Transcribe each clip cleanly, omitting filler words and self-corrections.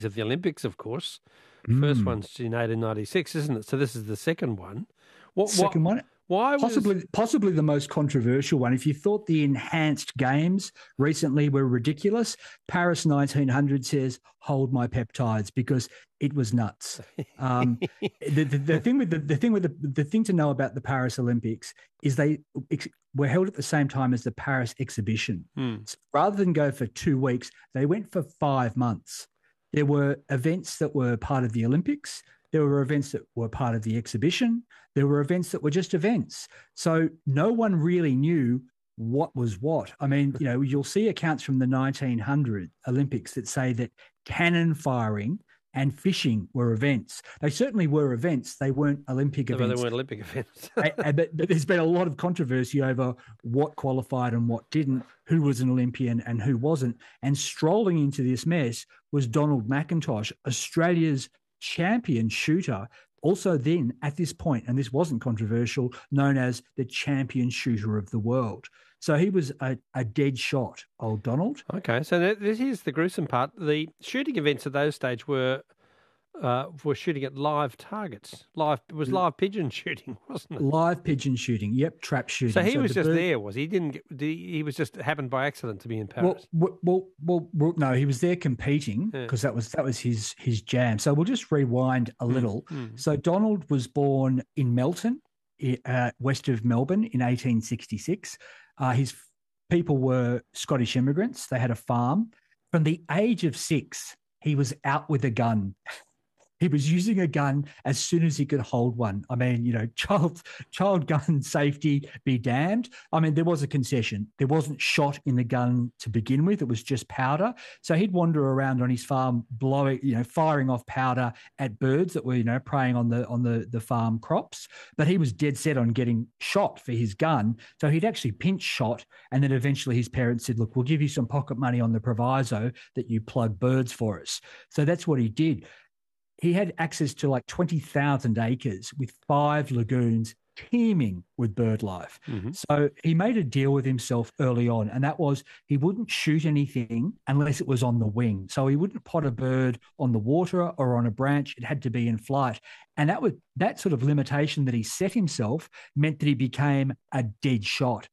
of the Olympics, of course. First Mm. one's in 1896, isn't it? So this is the second one. Second one, Why was... possibly the most controversial one. If you thought the enhanced games recently were ridiculous, Paris 1900 says, "Hold my peptides," because it was nuts. The thing to know about the Paris Olympics is they were held at the same time as the Paris exhibition. So rather than go for 2 weeks, they went for 5 months. There were events that were part of the Olympics. There were events that were part of the exhibition. There were events that were just events. So no one really knew what was what. I mean, you'll see accounts from the 1900 Olympics that say that cannon firing and fishing were events. They certainly were events. They weren't Olympic events. They weren't Olympic events. But there's been a lot of controversy over what qualified and what didn't, who was an Olympian and who wasn't. And strolling into this mess was Donald McIntosh, Australia's champion shooter, also then at this point, and this wasn't controversial, known as the champion shooter of the world. So he was a dead shot, old Donald. Okay, so here's the gruesome part. The shooting events at those stage were shooting at live targets. It was live pigeon shooting, wasn't it? Live pigeon shooting, yep, trap shooting. So he was just there, was he? He was just happened by accident to be in Paris. Well, no, he was there competing because that was his jam. So we'll just rewind a little. So Donald was born in Melton, west of Melbourne, in 1866. His people were Scottish immigrants. They had a farm. From the age of 6, he was out with a gun. He was using a gun as soon as he could hold one. I mean, child gun safety be damned. I mean, there was a concession. There wasn't shot in the gun to begin with. It was just powder. So he'd wander around on his farm, firing off powder at birds that were, preying on the farm crops. But he was dead set on getting shot for his gun. So he'd actually pinch shot. And then eventually his parents said, "Look, we'll give you some pocket money on the proviso that you plug birds for us." So that's what he did. He had access to like 20,000 acres with 5 lagoons teeming with bird life. So he made a deal with himself early on, and that was he wouldn't shoot anything unless it was on the wing. So he wouldn't pot a bird on the water or on a branch. It had to be in flight. And that sort of limitation that he set himself meant that he became a dead shot.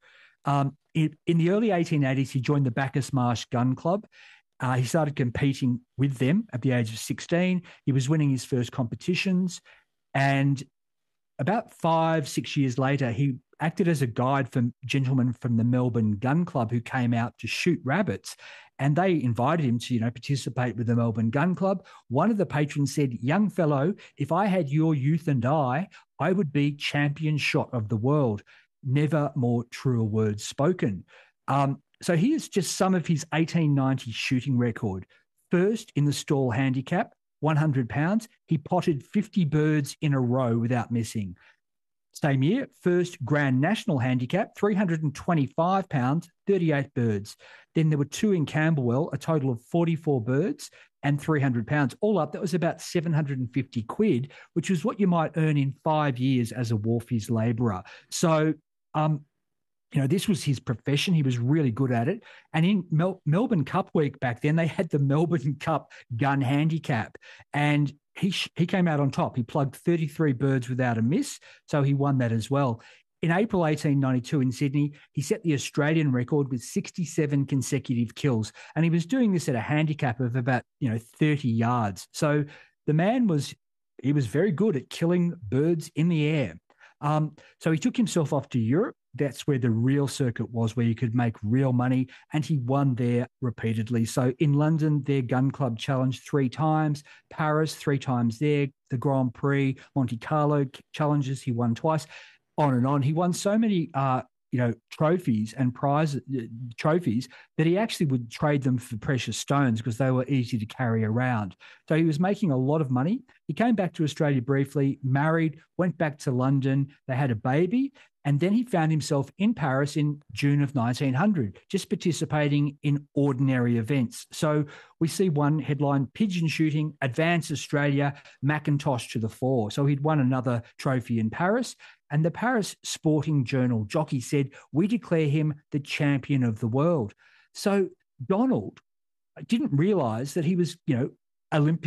In the early 1880s, he joined the Bacchus Marsh Gun Club. He started competing with them at the age of 16. He was winning his first competitions. And about 5-6 years later, he acted as a guide for gentlemen from the Melbourne Gun Club who came out to shoot rabbits. And they invited him to, participate with the Melbourne Gun Club. One of the patrons said, "Young fellow, if I had your youth and I would be champion shot of the world." Never more truer words spoken. So here's just some of his 1890 shooting record. First in the stall handicap, 100 pounds. He potted 50 birds in a row without missing. Same year, first Grand National handicap, 325 pounds, 38 birds. Then there were 2 in Camberwell, a total of 44 birds and 300 pounds. All up, that was about 750 quid, which was what you might earn in 5 years as a wharfies labourer. So, this was his profession. He was really good at it. And in Melbourne Cup week back then, they had the Melbourne Cup gun handicap. And he came out on top. He plugged 33 birds without a miss. So he won that as well. In April 1892 in Sydney, he set the Australian record with 67 consecutive kills. And he was doing this at a handicap of about, 30 yards. So the man was very good at killing birds in the air. So he took himself off to Europe. That's where the real circuit was, where you could make real money, and he won there repeatedly. So in London, their gun club challenged 3 times, Paris 3 times there, the Grand Prix, Monte Carlo challenges, he won twice, on and on. He won so many trophies and trophies that he actually would trade them for precious stones because they were easy to carry around. So he was making a lot of money. He came back to Australia briefly, married, went back to London. They had a baby. And then he found himself in Paris in June of 1900, just participating in ordinary events. So we see one headline, "Pigeon Shooting, Advance Australia, Macintosh to the Fore." So he'd won another trophy in Paris. And the Paris Sporting Journal jockey said, "We declare him the champion of the world." So Donald didn't realise that he was, Olympic